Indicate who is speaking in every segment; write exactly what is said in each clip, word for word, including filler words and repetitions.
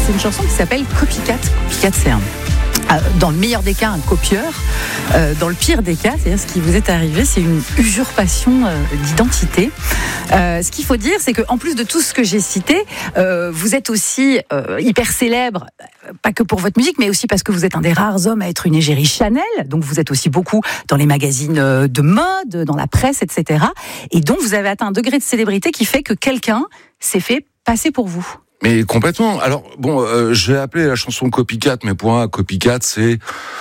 Speaker 1: c'est une chanson qui s'appelle Copycat. Copycat, c'est un... dans le meilleur des cas, un copieur. Euh, dans le pire des cas, c'est-à-dire ce qui vous est arrivé, c'est une usurpation euh, d'identité. Euh, ce qu'il faut dire, c'est qu'en plus de tout ce que j'ai cité, euh, vous êtes aussi euh, hyper célèbre, pas que pour votre musique, mais aussi parce que vous êtes un des rares hommes à être une égérie Chanel. Donc vous êtes aussi beaucoup dans les magazines de mode, dans la presse, et cetera. Et donc vous avez atteint un degré de célébrité qui fait que quelqu'un s'est fait passer pour vous.
Speaker 2: Mais complètement. Alors bon, euh, j'ai appelé la chanson Copycat, mais pour moi, Copycat, c'est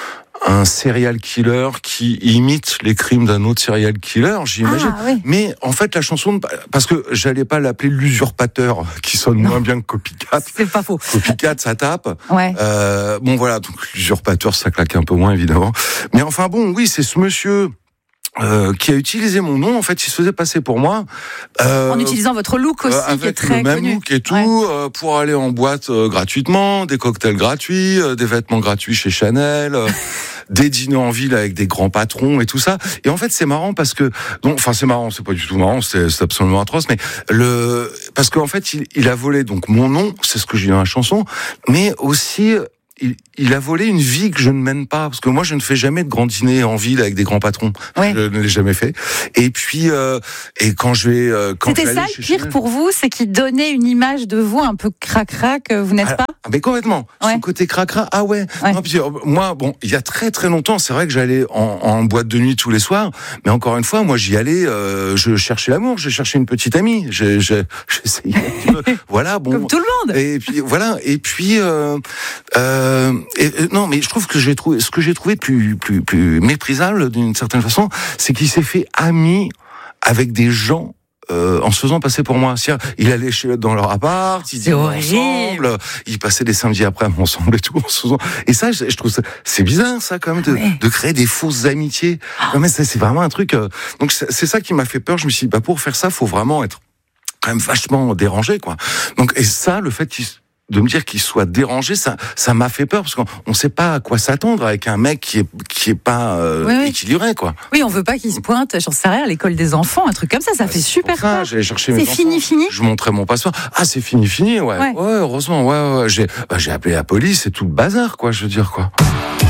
Speaker 2: un serial killer qui imite les crimes d'un autre serial killer, j'imagine.
Speaker 1: Ah, oui.
Speaker 2: Mais en fait, la chanson, parce que j'allais pas l'appeler l'usurpateur, qui sonne
Speaker 1: non.
Speaker 2: moins bien que Copycat.
Speaker 1: C'est pas faux.
Speaker 2: Copycat, ça tape.
Speaker 1: Ouais.
Speaker 2: Euh, bon voilà, donc l'usurpateur, ça claque un peu moins évidemment. Mais enfin bon, oui, c'est ce monsieur. Euh, qui a utilisé mon nom, en fait, il se faisait passer pour moi. Euh,
Speaker 1: en utilisant votre look aussi,
Speaker 2: euh,
Speaker 1: qui est très
Speaker 2: le même
Speaker 1: connu.
Speaker 2: look et tout,
Speaker 1: ouais.
Speaker 2: euh, pour aller en boîte euh, gratuitement, des cocktails gratuits, euh, des vêtements gratuits chez Chanel, euh, des dîners en ville avec des grands patrons et tout ça. Et en fait, c'est marrant parce que, donc, enfin, c'est marrant, c'est pas du tout marrant, c'est, c'est absolument atroce, mais le, parce qu'en fait, il, il a volé donc mon nom, c'est ce que je dis dans la chanson, mais aussi. Il, il a volé une vie que je ne mène pas, parce que moi je ne fais jamais de grands dîners en ville avec des grands patrons.
Speaker 1: Ouais.
Speaker 2: Je ne l'ai jamais fait. Et puis, euh, et quand je vais, euh, quand
Speaker 1: c'était ça le pire Chanel, pour vous, c'est qu'il donnait une image de vous un peu cracra que vous n'êtes
Speaker 2: ah,
Speaker 1: pas.
Speaker 2: Ah mais complètement.
Speaker 1: Ouais.
Speaker 2: Son côté cracra, ah ouais.
Speaker 1: ouais.
Speaker 2: Non, puis, moi, bon, il y a très très longtemps, c'est vrai que j'allais en, en boîte de nuit tous les soirs, mais encore une fois, moi j'y allais, euh, je cherchais l'amour, je cherchais une petite amie, j'ai, j'ai, j'essayais un petit peu. Voilà, bon.
Speaker 1: Comme tout le monde.
Speaker 2: Et puis voilà, et puis. Euh, euh, Et, non, mais je trouve que j'ai trouvé, ce que j'ai trouvé plus, plus, plus méprisable d'une certaine façon, c'est qu'il s'est fait ami avec des gens euh, en se faisant passer pour moi. C'est-à-dire, il allait chez dans leur appart, ils dînaient ensemble, ils passaient des samedis après ensemble et tout. En se faisant... Et ça, je, je trouve ça, c'est bizarre ça quand même de, ouais. de créer des fausses amitiés. Ah. Non, mais ça, c'est vraiment un truc. Euh... Donc c'est, c'est ça qui m'a fait peur. Je me suis dit, bah pour faire ça, faut vraiment être quand même vachement dérangé, quoi. Donc et ça, le fait qu'il de me dire qu'il soit dérangé, ça, ça m'a fait peur parce qu'on ne sait pas à quoi s'attendre avec un mec qui est qui est pas euh, oui, oui. équilibré, quoi.
Speaker 1: Oui, on veut pas qu'il se pointe, j'en sais rien, à l'école des enfants, un truc comme ça, ça bah, fait super
Speaker 2: ça,
Speaker 1: peur.
Speaker 2: J'allais chercher mes
Speaker 1: c'est fini,
Speaker 2: enfants,
Speaker 1: fini.
Speaker 2: Je montrais mon passeport. Ah, c'est fini, fini, ouais. Ouais, ouais heureusement, ouais, ouais. J'ai, bah, j'ai appelé la police, c'est tout le bazar, quoi. Je veux dire, quoi.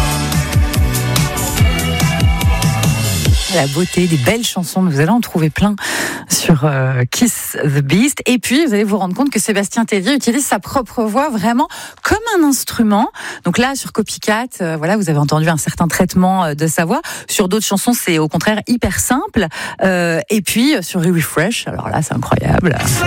Speaker 1: La beauté, des belles chansons, vous allez en trouver plein sur euh, Kiss the Beast. Et puis, vous allez vous rendre compte que Sébastien Tellier utilise sa propre voix vraiment comme un instrument. Donc là, sur Copycat, euh, voilà, vous avez entendu un certain traitement de sa voix. Sur d'autres chansons, c'est au contraire hyper simple. Euh, et puis, sur Refresh, alors là, c'est incroyable.